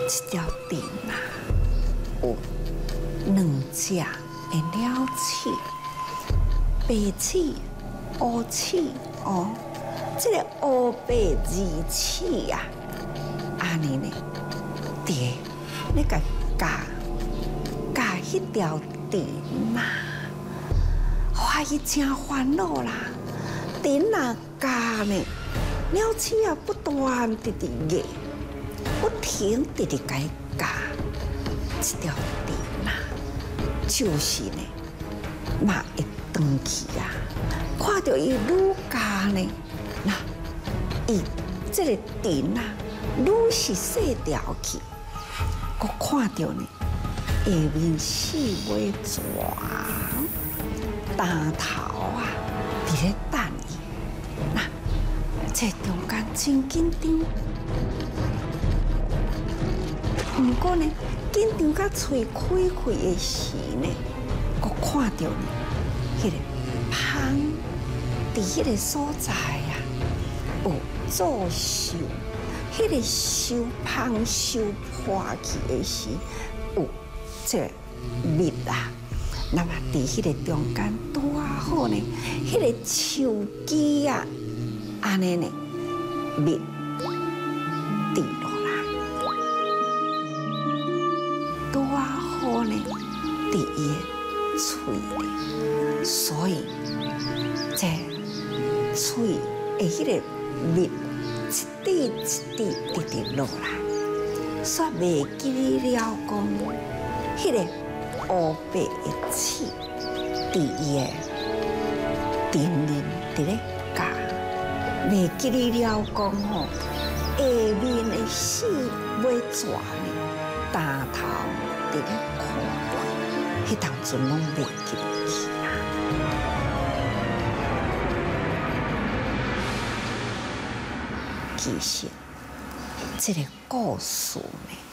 这条电啊，有2只的鸟鼠，白鼠、乌鼠哦，这个乌白二鼠啊，安尼呢，伫那个架迄条电啊，哇，伊真烦恼啦，电啊架呢，鸟鼠啊不断直热。不停地甲伊教这条电啊，就是呢，嘛会断去啊。看到伊愈教呢，那伊这个电啊，愈是细条去。我看到呢，下面四尾蛇、大头啊，伫咧等伊。那这中间真紧张。不过呢，紧张甲嘴开开的时呢，我看到呢，迄个芳伫迄个所在啊，有作秀，迄个秀芳秀破去的时，有这蜜啊，那么伫迄个中间拄好呢，迄个树枝啊，安尼呢，蜜滴落。拄好呢，伫伊的喙里，所以这喙的迄个蜜一滴一滴直直落来，煞袂记了讲，迄个乌白的刺伫伊的电面伫咧教，袂记了讲吼，下面的四尾蛇呢，大头。伫咧看，迄当阵拢袂记去啦。其实，这个故事呢，